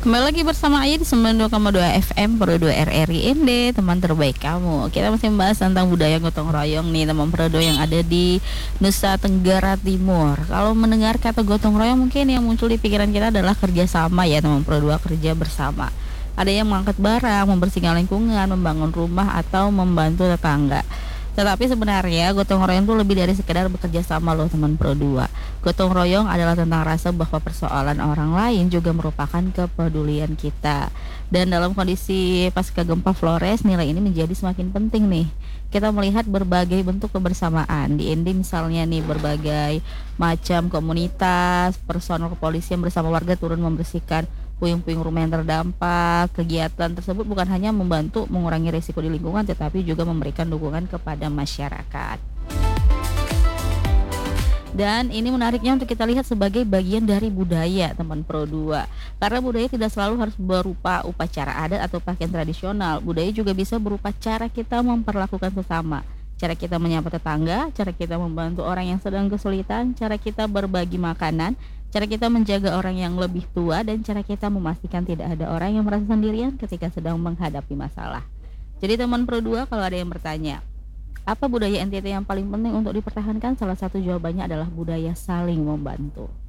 Kembali lagi bersama Aya di 92,2 FM Pro 2 RRI ND, teman terbaik kamu. Kita masih membahas tentang budaya gotong royong nih, teman Prodo yang ada di Nusa Tenggara Timur. Kalau mendengar kata gotong royong, mungkin yang muncul di pikiran kita adalah kerjasama ya, teman Pro 2, kerja bersama. Ada yang mengangkat barang, membersihkan lingkungan, membangun rumah, atau membantu tetangga. Tetapi sebenarnya gotong royong itu lebih dari sekedar bekerja sama loh, teman Pro 2. Gotong royong adalah tentang rasa bahwa persoalan orang lain juga merupakan kepedulian kita. Dan dalam kondisi pasca gempa Flores, nilai ini menjadi semakin penting nih. Kita melihat berbagai bentuk kebersamaan. Di ND misalnya nih, berbagai macam komunitas, personel kepolisian bersama warga turun membersihkan puing-puing rumah yang terdampak. Kegiatan tersebut bukan hanya membantu mengurangi risiko di lingkungan, tetapi juga memberikan dukungan kepada masyarakat. Dan ini menariknya untuk kita lihat sebagai bagian dari budaya, teman Pro 2. Karena budaya tidak selalu harus berupa upacara adat atau pakaian tradisional. Budaya juga bisa berupa cara kita memperlakukan sesama, cara kita menyapa tetangga, cara kita membantu orang yang sedang kesulitan, cara kita berbagi makanan, cara kita menjaga orang yang lebih tua, dan cara kita memastikan tidak ada orang yang merasa sendirian ketika sedang menghadapi masalah. Jadi teman Pro 2, kalau ada yang bertanya, apa budaya NTT yang paling penting untuk dipertahankan? Salah satu jawabannya adalah budaya saling membantu.